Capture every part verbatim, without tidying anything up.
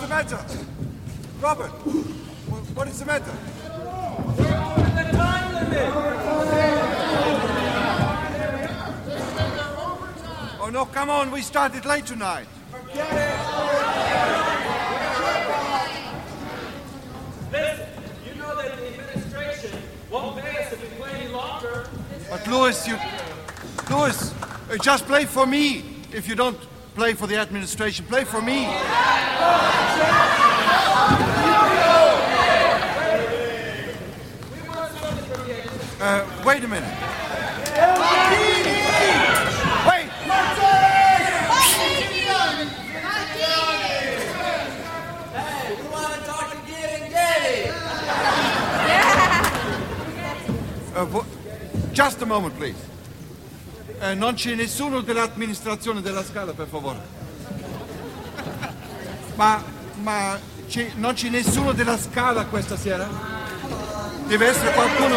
the matter? Robert, what is the matter? We're over the time limit. Oh, no, come on. We started late tonight. Forget it. Listen, you know that the administration won't pay us if we play any longer. But, Louis, you... Louis, uh, just play for me. If you don't play for the administration, play for me. Uh, wait a minute. Wait! Hey, we want to talk to Getting Gay. Uh, vo- just a moment, please. Uh, non c'è nessuno dell'amministrazione della Scala, per favore. Ma, ma c'è, non c'è nessuno della Scala questa sera? Deve essere qualcuno.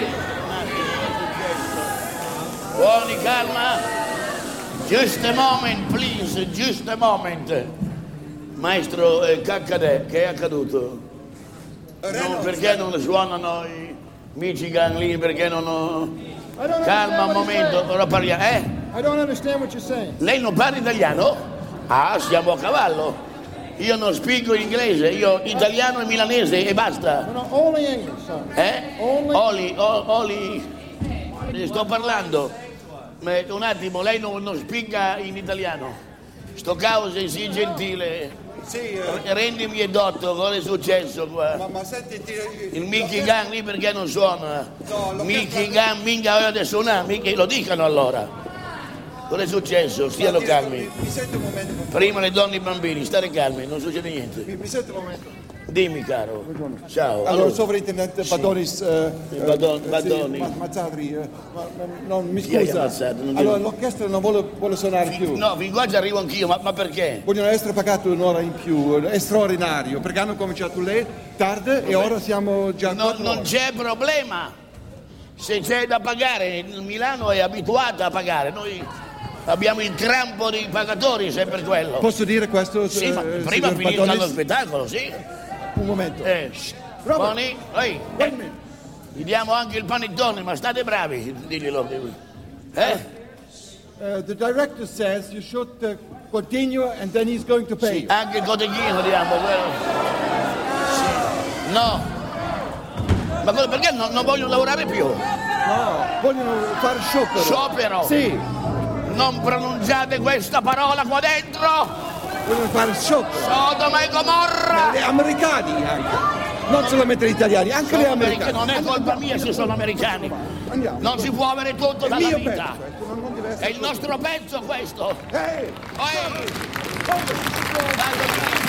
Buoni, calma. Just a moment, please, just a moment. Maestro, eh, che accade? Che è accaduto? No, perché non suonano i Michigan lì? Perché non... Ho... Calma un momento, ora parliamo. Eh? I don't understand what you're saying. Lei non parla italiano? Ah, siamo a cavallo. Io non spiego inglese, io italiano e milanese e basta. No, no, only English, son. Eh? Only- Oli, o- Oli. Ne sto parlando. Ma un attimo, lei non, non spiega in italiano. Sto causa, sii gentile. Sì, eh, Rendimi edotto, cosa è successo qua? ma, ma senti, ti, Il Mickey Gun lì perché non suona? No, l'orchestra- Mickey Gun, minchia ora di suonare, mica lo dicano allora. Cosa è successo? Stiano calmi. Mi, mi senti un momento? per favore? Prima le donne e i bambini, stare calmi, non succede niente. Mi, mi senti un momento? Dimmi caro. Ciao. Allora, sovrintendente Badonis, eh, Sì, Badon- eh, Badoni. sì, Ma- Mazzadri, eh, ma- ma- non mi Chi è che scusa. ha ammazzato? Non Allora, devo- l'orchestra non vuole, vuole suonare più. No, fin qua ci arrivo anch'io, ma, ma perché? Vogliono essere pagati un'ora in più, è straordinario, perché hanno cominciato lei tardi e ora siamo già No, quattro non ore. c'è problema. Se c'è da pagare, Milano è abituata a pagare. Noi abbiamo il crampo dei pagatori, sempre quello. Posso dire questo? Sì, ma eh, prima signor finisca Badonis? lo spettacolo, sì. Un momento. Eh, Robert. Boni, ehi, Wait a minute. gli diamo anche il panettone, ma state bravi, diglielo. Eh? Uh, the director says you should uh, continue and then he's going to pay. Sì, anche il cotechino diamo, quello. Sì. No. Ma cosa- perché non, non vogliono lavorare più? No, vogliono fare sciopero. Sciopero? Sì, Non pronunciate questa parola qua dentro! vogliono fare sciopero. Sodoma e Gomorra! Gli americani anche, non solamente gli italiani, anche gli Perché americani. non è colpa mia se sono americani. Andiamo. Non si può avere tutto È il dalla mio vita. pezzo, questo, non- non deve È essere il nostro pezzo questo. Ehi! Ehi! Dai,